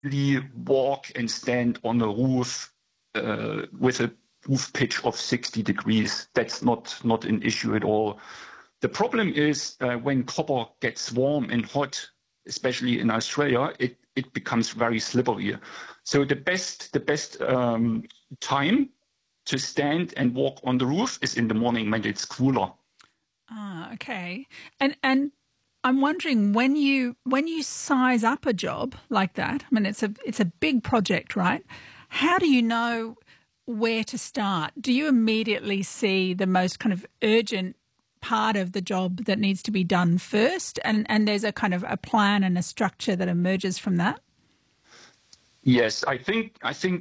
walk and stand on a roof with a roof pitch of 60 degrees. That's not an issue at all. The problem is when copper gets warm and hot, especially in Australia, it becomes very slippery. So the best time to stand and walk on the roof is in the morning when it's cooler. Ah, okay. And I'm wondering, when you size up a job like that, I mean, it's a big project, right? How do you know where to start? Do you immediately see the most kind of urgent part of the job that needs to be done first, and there's a kind of a plan and a structure that emerges from that? Yes, I think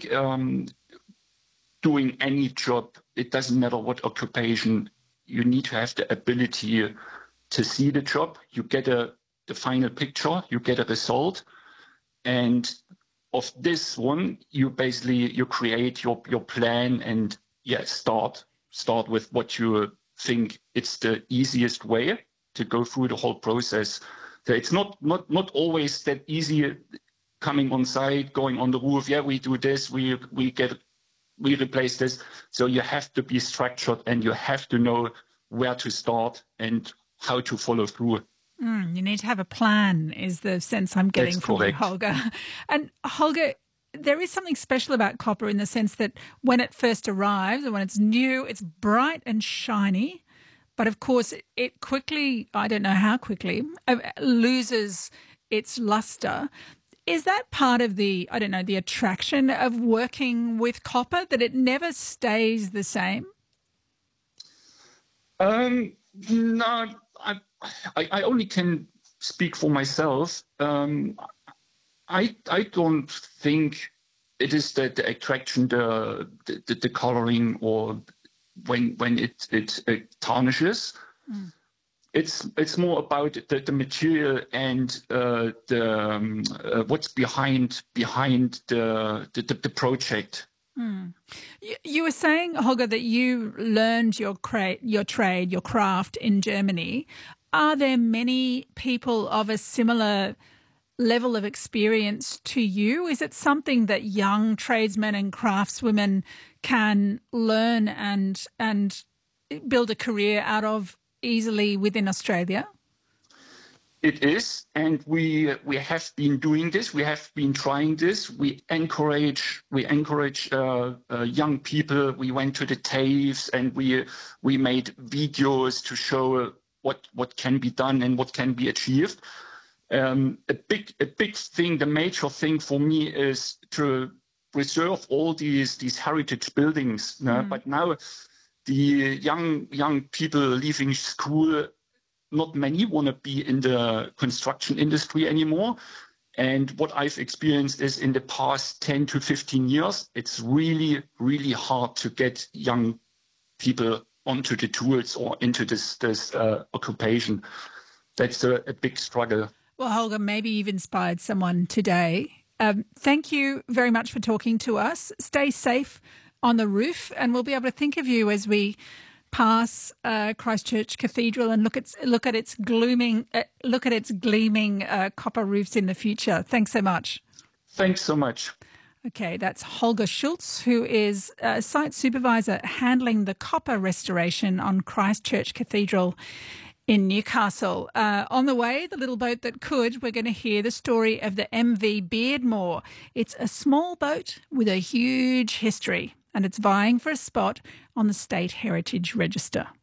doing any job, it doesn't matter what occupation, you need to have the ability to see the job. You get the final picture, you get a result, and of this one, you create your plan and start with what you think it's the easiest way to go through the whole process. So it's not always that easy coming on site, going on the roof. Yeah, we do this, we replace this. So you have to be structured and you have to know where to start and how to follow through. You need to have a plan, is the sense I'm getting That's from correct. you, Holger. And Holger, there is something special about copper in the sense that when it first arrives and when it's new, it's bright and shiny. But of course, it quickly, I don't know how quickly, loses its luster. Is that part of the attraction of working with copper, that it never stays the same? No, I only can speak for myself. I don't think it is the attraction, the coloring, or when it tarnishes. Mm. It's more about the material and what's behind the project. Mm. You were saying, Holger, that you learned your trade, your craft in Germany. Are there many people of a similar level of experience to you? Is it something that young tradesmen and craftswomen can learn and build a career out of easily within Australia? It is, and we have been doing this. We have been trying this. We encourage young people. We went to the TAFEs and we made videos to show what can be done and what can be achieved. A big thing, the major thing for me is to preserve all these heritage buildings. But now the young people leaving school, not many want to be in the construction industry anymore. And what I've experienced is in the past 10 to 15 years, it's really, really hard to get young people onto the tools or into this occupation. That's a big struggle. Well, Holger, maybe you've inspired someone today. Thank you very much for talking to us. Stay safe on the roof, and we'll be able to think of you as we pass Christchurch Cathedral and look at its gleaming copper roofs in the future. Thanks so much. Thanks so much. Okay, that's Holger Schultz, who is a site supervisor handling the copper restoration on Christchurch Cathedral in Newcastle. On the way, the little boat that could, we're going to hear the story of the MV Beardmore. It's a small boat with a huge history, and it's vying for a spot on the State Heritage Register.